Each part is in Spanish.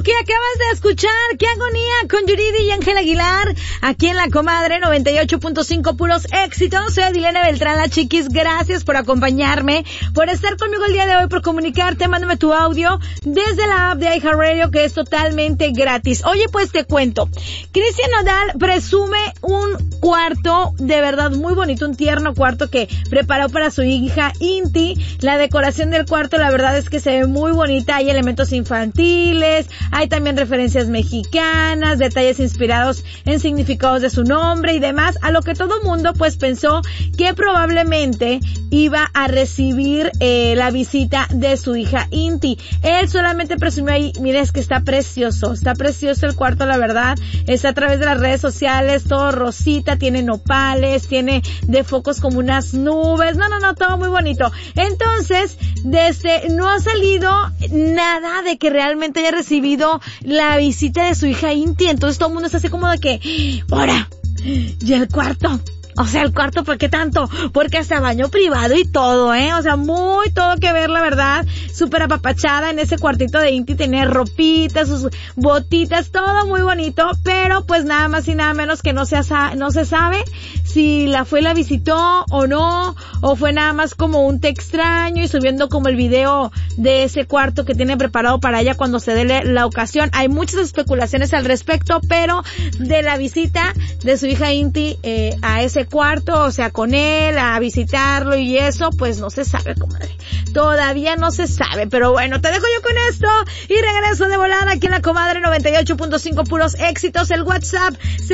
que acabas de escuchar, Qué agonía, con Yuridia y Ángel Aguilar, aquí en La Comadre 98.5, puros éxitos. Soy Adilena Beltrán, la chiquis. Gracias por acompañarme, por estar conmigo el día de hoy, por comunicarte. Mándame tu audio desde la app de iHeartRadio, que es totalmente gratis. Oye, pues te cuento. Cristian Nodal presume un cuarto de verdad muy bonito, un tierno cuarto que preparó para su hija Inti. La decoración del cuarto, la verdad es que se ve muy bonita. Hay elementos infantiles, hay también referencias mexicanas, detalles inspirados en significados de su nombre y demás, a lo que todo mundo pues pensó que probablemente iba a recibir la visita de su hija Inti. Él solamente presumió ahí, mira, es que está precioso el cuarto, la verdad. Está a través de las redes sociales, todo rosita, tiene nopales, tiene de focos como unas nubes, no, todo muy bonito. Entonces, no ha salido nada de que realmente haya recibido la visita de su hija Inti. Entonces todo el mundo está así como de que, ¡ahora! ¿Y el cuarto? O sea, el cuarto, ¿por qué tanto? Porque hasta baño privado y todo, o sea, muy todo que ver, la verdad. Súper apapachada en ese cuartito de Inti, tenía ropitas, sus botitas, todo muy bonito, pero pues nada más y nada menos que no se sabe si la visitó o no, o fue nada más como un té extraño y subiendo como el video de ese cuarto que tiene preparado para ella cuando se dé la ocasión. Hay muchas especulaciones al respecto, pero de la visita de su hija Inti a ese cuarto, o sea, con él, a visitarlo y eso, pues no se sabe, comadre. Todavía no se sabe, pero bueno, te dejo yo con esto y regreso de volada aquí en La Comadre 98.5, puros éxitos. El WhatsApp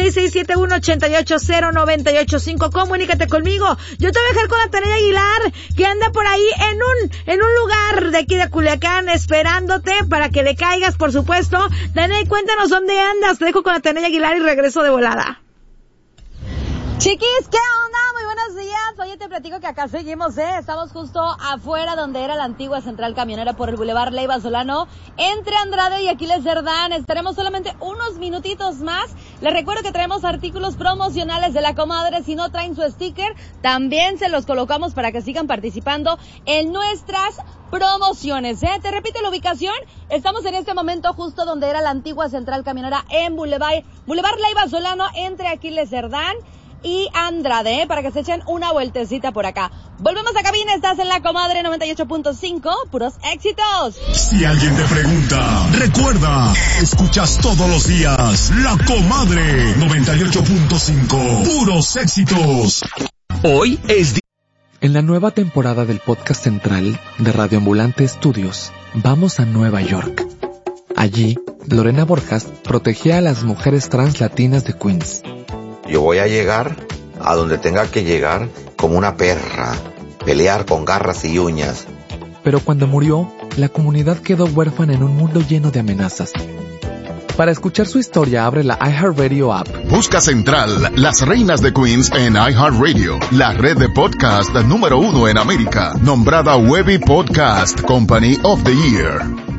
6671-880-985. Comunícate conmigo. Yo te voy a dejar con la Tania Aguilar, que anda por ahí en un lugar de aquí de Culiacán esperándote para que le caigas, por supuesto. Tania, cuéntanos dónde andas. Te dejo con la Tania Aguilar y regreso de volada. Chiquis, ¿qué onda? Muy buenos días. Oye, te platico que acá seguimos, Estamos justo afuera donde era la antigua central camionera por el Boulevard Leiva Solano, entre Andrade y Aquiles Cerdán. Estaremos solamente unos minutitos más. Les recuerdo que traemos artículos promocionales de La Comadre. Si no traen su sticker, también se los colocamos para que sigan participando en nuestras promociones, Te repito la ubicación. Estamos en este momento justo donde era la antigua central camionera en Boulevard Leiva Solano, entre Aquiles Cerdán y Andrade, para que se echen una vueltecita por acá. Volvemos a cabina, estás en La Comadre 98.5, puros éxitos. Si alguien te pregunta, recuerda, escuchas todos los días La Comadre 98.5, puros éxitos. Hoy es en la nueva temporada del podcast central de Radio Ambulante Estudios, vamos a Nueva York. Allí, Lorena Borjas protegía a las mujeres trans latinas de Queens. Yo voy a llegar a donde tenga que llegar como una perra, pelear con garras y uñas. Pero cuando murió, la comunidad quedó huérfana en un mundo lleno de amenazas. Para escuchar su historia, abre la iHeartRadio app. Busca Central, las reinas de Queens en iHeartRadio, la red de podcast número 1 en América, nombrada Webby Podcast Company of the Year.